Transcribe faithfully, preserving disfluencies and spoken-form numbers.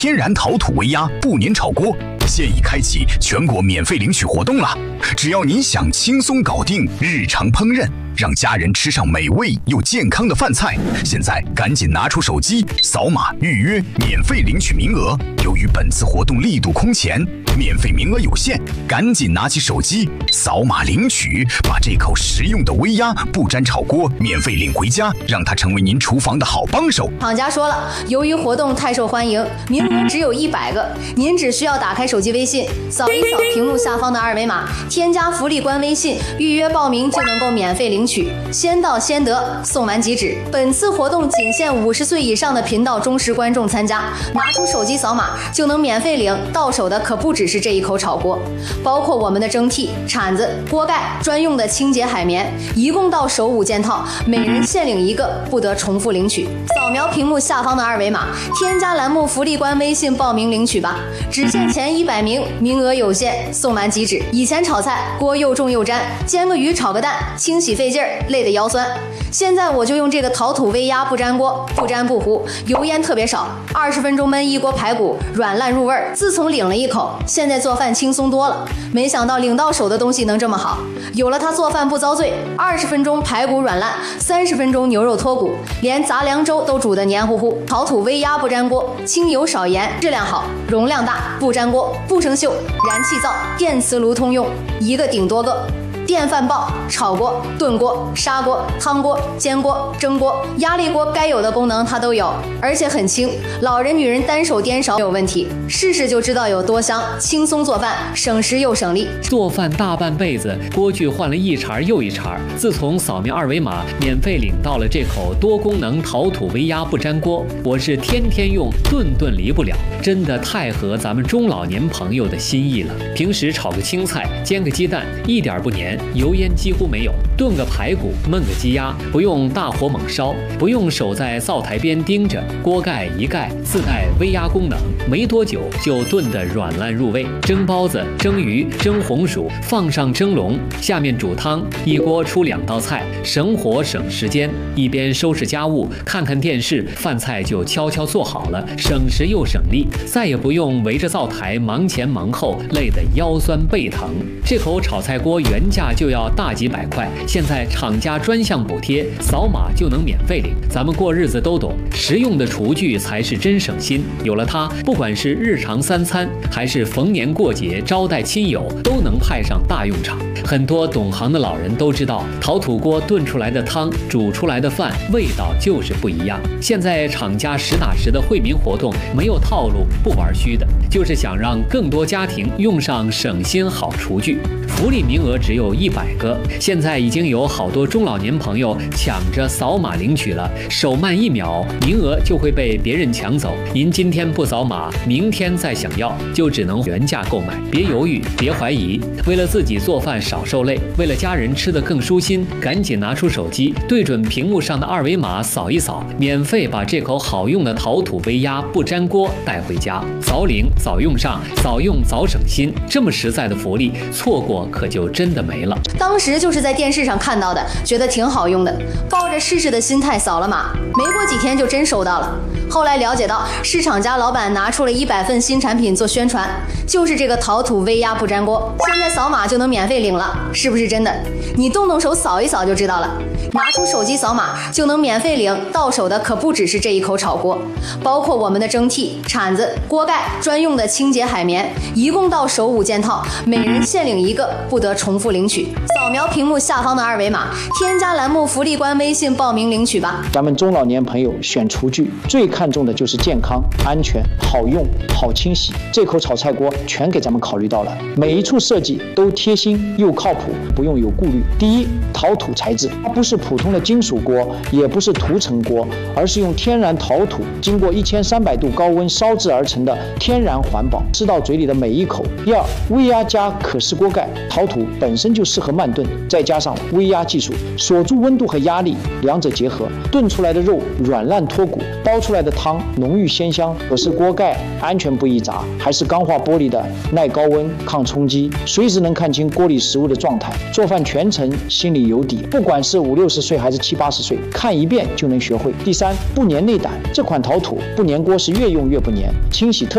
天然陶土微压不粘炒锅现已开启全国免费领取活动了，只要您想轻松搞定日常烹饪，让家人吃上美味又健康的饭菜，现在赶紧拿出手机扫码预约免费领取名额。由于本次活动力度空前，免费名额有限，赶紧拿起手机扫码领取，把这口实用的微压不粘炒锅免费领回家，让它成为您厨房的好帮手。 厂家说了，由于活动太受欢迎，名额只有一百个，您只需要打开手机微信，扫一扫屏幕下方的二维码，添加福利官微信，预约报名就能够免费领取，先到先得，送完即止。本次活动仅限五十岁以上的频道忠实观众参加，拿出手机扫码就能免费领，到手的可不只是这一口炒锅，包括我们的蒸屉、铲子、锅盖、专用的清洁海绵，一共到手五件套，每人限领一个，不得重复领取。扫描屏幕下方的二维码，添加栏目福利官微信报名领取吧，只限前一百名，名额有限，送完即止。以前炒菜锅又重又粘，煎个鱼炒个蛋，清洗费劲儿，累得腰酸。现在我就用这个陶土微压不粘锅，不粘不糊，油烟特别少，二十分钟焖一锅排骨，软烂入味儿。自从领了一口，现在做饭轻松多了。没想到领到手的东西能这么好，有了它做饭不遭罪，二十分钟排骨软烂，三十分钟牛肉脱骨，连杂粮粥都煮得黏糊糊。陶土微压不粘锅，轻油少盐，质量好，容量大，不粘锅，不生锈，燃气灶、电磁炉通用，一个顶多个。电饭煲、炒锅、炖锅、砂锅、汤锅、煎锅、蒸锅、压力锅，该有的功能它都有，而且很轻，老人女人单手颠勺没有问题。试试就知道有多香，轻松做饭，省时又省力。 做饭大半辈子，锅具换了一茬又一茬，自从扫描二维码免费领到了这口多功能陶土微压不粘锅，我是天天用，顿顿离不了，真的太合咱们中老年朋友的心意了。平时炒个青菜、煎个鸡蛋，一点不粘，油烟几乎没有，炖个排骨、焖个鸡鸭，不用大火猛烧，不用守在灶台边盯着，锅盖一盖，自带微压功能，没多久就炖得软烂入味。蒸包子、蒸鱼、蒸红薯，放上蒸笼，下面煮汤，一锅出两道菜，省火省时间。一边收拾家务，看看电视，饭菜就悄悄做好了，省时又省力，再也不用围着灶台忙前忙后，累得腰酸背疼。这口炒菜锅原价就要大几百块，现在厂家专项补贴，扫码就能免费领。咱们过日子都懂，实用的厨具才是真省心。有了它，不管是日常三餐，还是逢年过节招待亲友，都能派上大用场。很多懂行的老人都知道，陶土锅炖出来的汤、煮出来的饭，味道就是不一样。现在厂家实打实的惠民活动，没有套路，不玩虚的，就是想让更多家庭用上省心好厨具。福利名额只有一百个，现在已经有好多中老年朋友抢着扫码领取了，手慢一秒，名额就会被别人抢走。您今天不扫码，明天再想要，就只能原价购买。别犹豫，别怀疑，为了自己做饭少受累，为了家人吃得更舒心，赶紧拿出手机，对准屏幕上的二维码扫一扫，免费把这口好用的陶土微压不粘锅带回家。早领早用上，早用早省心，这么实在的福利，错过可就真的没了。 当时就是在电视上看到的，觉得挺好用的，抱着试试的心态扫了码，没过几天就真收到了。后来了解到，是厂家老板拿出了一百份新产品做宣传，就是这个陶土微压不粘锅，现在扫码就能免费领了，是不是真的？你动动手扫一扫就知道了。拿出手机扫码就能免费领，到手的可不只是这一口炒锅，包括我们的蒸屉、铲子、锅盖、专用的清洁海绵，一共到手五件套，每人限领一个，不得重复领取。扫描屏幕下方的二维码，添加栏目福利官微信报名领取吧。 咱们中老年朋友选厨具最看重的就是健康、安全、好用、好清洗，这口炒菜锅全给咱们考虑到了，每一处设计都贴心又靠谱，不用有顾虑。第一，陶土材质，它不是普通的金属锅，也不是涂层锅，而是用天然陶土经过一千三百度高温烧制而成的天然环保，吃到嘴里的每一口。第二，微压加可视锅盖，陶土本身就适合慢炖，再加上微压技术，锁住温度和压力，两者结合，炖出来的肉软烂脱骨，煲出来的汤浓郁鲜香。可视锅盖安全不易砸，还是钢化玻璃的，耐高温、抗冲击，随时能看清锅里食物的状态，做饭全程心里有底。不管是五六十岁还是七八十岁，看一遍就能学会。第三，不粘内胆，这款陶土不粘锅是越用越不粘，清洗特